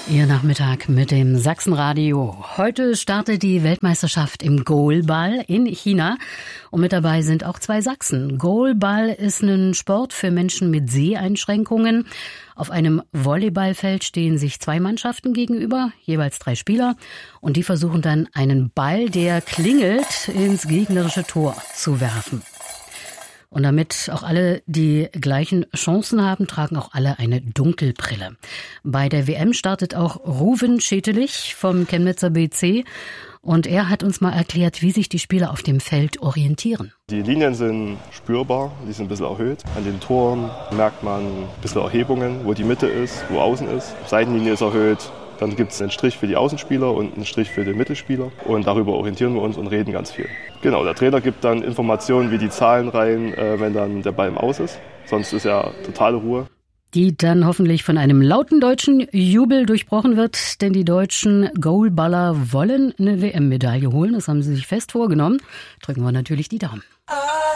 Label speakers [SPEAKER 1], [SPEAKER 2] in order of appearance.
[SPEAKER 1] Ihr Nachmittag mit dem Sachsenradio. Heute startet die Weltmeisterschaft im Goalball in China. Und mit dabei sind auch 2 Sachsen. Goalball ist ein Sport für Menschen mit Seheinschränkungen. Auf einem Volleyballfeld stehen sich 2 Mannschaften gegenüber, jeweils 3 Spieler. Und die versuchen dann einen Ball, der klingelt, ins gegnerische Tor zu werfen. Und damit auch alle die gleichen Chancen haben, tragen auch alle eine Dunkelbrille. Bei der WM startet auch Ruven Schetelich vom Chemnitzer BC. Und er hat uns mal erklärt, wie sich die Spieler auf dem Feld orientieren.
[SPEAKER 2] Die Linien sind spürbar, die sind ein bisschen erhöht. An den Toren merkt man ein bisschen Erhebungen, wo die Mitte ist, wo außen ist. Die Seitenlinie ist erhöht. Dann gibt es einen Strich für die Außenspieler und einen Strich für den Mittelspieler. Und darüber orientieren wir uns und reden ganz viel. Genau, der Trainer gibt dann Informationen wie die Zahlenreihen, wenn dann der Ball im Aus ist. Sonst ist ja totale Ruhe.
[SPEAKER 1] Die dann hoffentlich von einem lauten deutschen Jubel durchbrochen wird. Denn die deutschen Goalballer wollen eine WM-Medaille holen. Das haben sie sich fest vorgenommen. Drücken wir natürlich die Daumen.